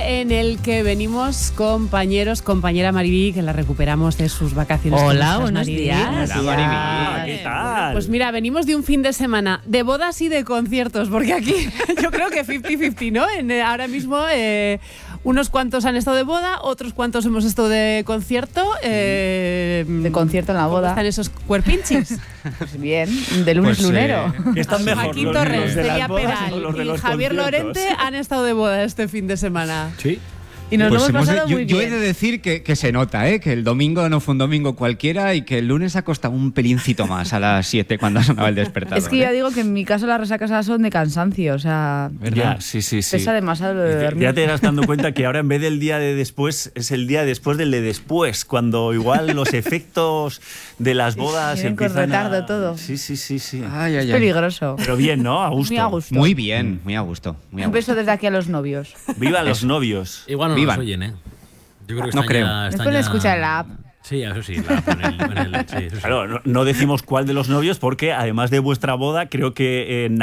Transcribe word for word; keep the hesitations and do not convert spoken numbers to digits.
en el que venimos compañeros, compañera Mariví, que la recuperamos de sus vacaciones. Hola, buenos días. Hola, Mariví. ¿Qué tal? Pues mira, venimos de un fin de semana de bodas y de conciertos, porque aquí yo creo que cincuenta cincuenta, ¿no? En, eh, ahora mismo eh, unos cuantos han estado de boda, otros cuantos hemos estado de concierto. Eh, De concierto en la boda. ¿Cómo están esos cuerpinchis? Pues bien, de lunes Pues, lunero. eh, están mejor Joaquín los, Torres, los de las Celia bodas Peral o los de y los Javier conciertos. Lorente han estado de boda este fin de semana. Sí. Y nos Pues lo hemos hemos- pasado yo, muy yo he bien. de decir que, que se nota, ¿eh? Que el domingo no fue un domingo cualquiera y que el lunes ha costado un pelincito más a las siete cuando sonaba el despertador. Es que ya ¿eh? digo que en mi caso las resacas son de cansancio, o sea, ¿Verdad? Ya, sí, sí, sí. pesa demasiado lo de Ya- dormir. Ya te irás dando cuenta que ahora en vez del día de después es el día después del de después, cuando igual los efectos de las bodas Vienen con empiezan a... retardo todo. Sí, sí, sí, sí. Ay, ay, Es ay. peligroso. Pero bien, ¿no? A gusto. Muy a gusto. Muy bien, muy a gusto. Muy a Un beso gusto. desde aquí a los novios. Viva los novios. Igual no Vivan. nos oyen, ¿eh? Yo creo que No están creo. ya- Nos están pueden ya- escuchar en la app. Sí, eso sí, la app en el- en el- sí, eso sí. Claro, no, no decimos cuál de los novios porque además de vuestra boda creo que eh,